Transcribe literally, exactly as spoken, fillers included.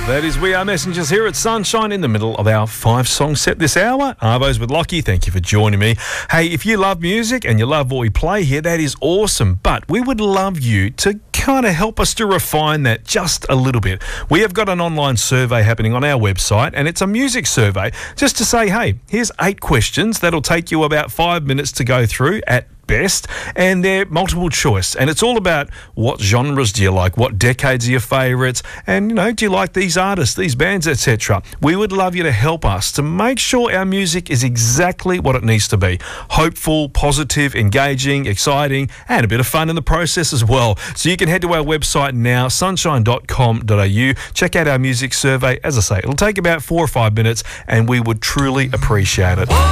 That is We Are Messengers here at Sunshine in the middle of our five-song set this hour. Arvos with Lockie, thank you for joining me. Hey, if you love music and you love what we play here, that is awesome. But we would love you to kind of help us to refine that just a little bit. We have got an online survey happening on our website, and it's a music survey just to say, hey, here's eight questions that'll take you about five minutes to go through at best, and they're multiple choice, and it's all about what genres do you like, what decades are your favourites, and you know, do you like these artists, these bands, etc. We would love you to help us to make sure our music is exactly what it needs to be: hopeful, positive, engaging, exciting, and a bit of fun in the process as well. So you can head to our website now, sunshine dot com dot a u, check out our music survey. As I say, it'll take about four or five minutes, and we would truly appreciate it.